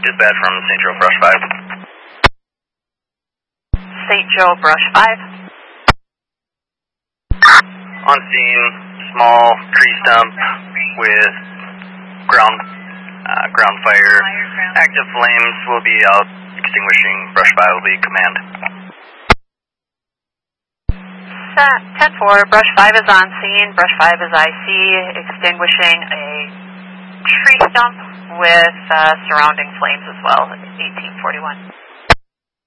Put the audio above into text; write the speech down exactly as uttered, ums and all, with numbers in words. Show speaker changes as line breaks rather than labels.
Dispatch from Saint Joe Brush five.
Saint Joe Brush five.
On scene, small tree stump with ground uh, ground fire. Active flames will be out extinguishing. Brush five will be command.
ten four, Brush five is on scene. Brush five is I C, extinguishing a tree stump with uh, surrounding flames as well, eighteen forty-one.